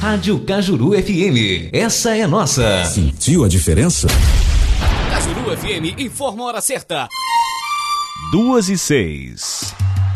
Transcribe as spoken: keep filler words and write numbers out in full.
Rádio Cajuru F M. Essa é nossa. Sentiu a diferença? Cajuru F M informa a hora certa. Duas e seis.